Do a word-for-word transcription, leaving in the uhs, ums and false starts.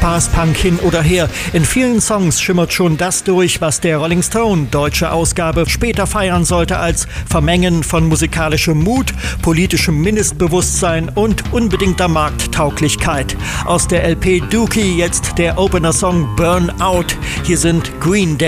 Spaßpunk hin oder her. In vielen Songs schimmert schon das durch, was der Rolling Stone deutsche Ausgabe später feiern sollte als Vermengen von musikalischem Mut, politischem Mindestbewusstsein und unbedingter Markttauglichkeit. Aus der L P Dookie jetzt der Opener-Song Burn Out. Hier sind Green Day.